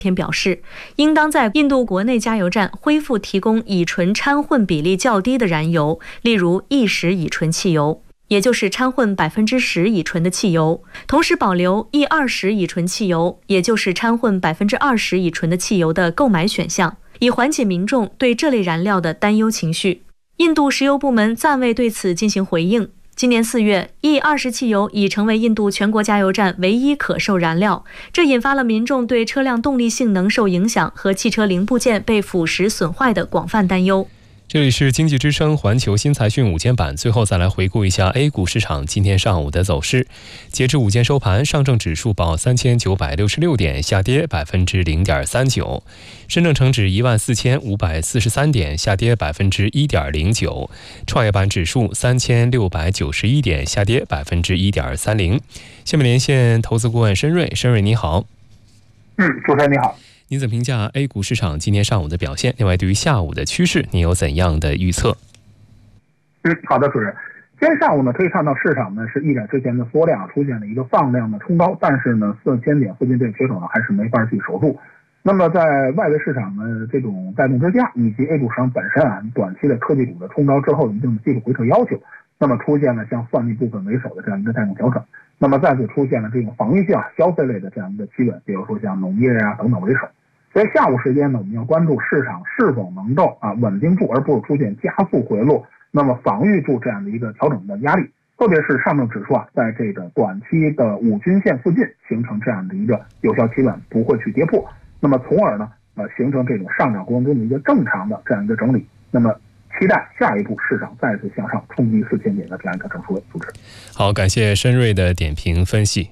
天表示，应当在印度国内加油站恢复提供乙醇掺混比例较低的燃油，例如E10乙醇汽油，也就是掺混10%乙醇的汽油，同时保留E20乙醇汽油，也就是掺混20%乙醇的汽油的购买选项，以缓解民众对这类燃料的担忧情绪。印度石油部门暂未对此进行回应。今年4月 ，E20汽油已成为印度全国加油站唯一可售燃料，这引发了民众对车辆动力性能受影响和汽车零部件被腐蚀损坏的广泛担忧。 这里是经济之声环球新财讯午间版，最后再来回顾一下 A 股市场今天上午的走势。截至午间收盘，上证指数报3966点，下跌0.39%；深证成指14543点，下跌1.09%；创业板指数3691点，下跌1.30%。下面连线投资顾问申瑞，申瑞你好。 主持人你好。 您怎么评价 A 股市场今天上午的表现？另外，对于下午的趋势，您有怎样的预测？ 好的，主持人。今天上午呢，可以看到市场呢是一展之前的缩量，出现了一个放量的冲高，但是呢，4000点附近这个缺口呢还是没法去守住。那么在外围市场的这种带动之下，以及 A 股市场本身短期的科技股的冲高之后一定的技术回撤要求，那么出现了像算力部分为首的这样一个带动调整。那么再次出现了这种防御性消费类的这样一个企稳，比如说像农业等等为首。所以下午时间呢，我们要关注市场是否能够稳定住，而不是出现加速回落，那么防御住这样的一个调整的压力。特别是上证指数在这个短期的5均线附近形成这样的一个有效企稳，不会去跌破，那么从而呢形成这种上涨过程中的一个正常的这样一个整理。那么期待下一步市场再次向上冲击4000点的这样一个整数位。主持人， 好，感谢申瑞的点评分析。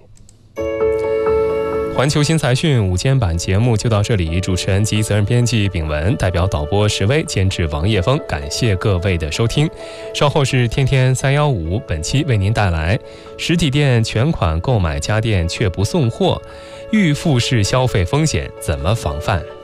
环球新财讯午间版节目就到这里，主持人及责任编辑秉文，代表导播石威，监制王叶峰，感谢各位的收听。稍后是天天315，本期为您带来实体店全款购买家电却不送货，预付式消费风险怎么防范？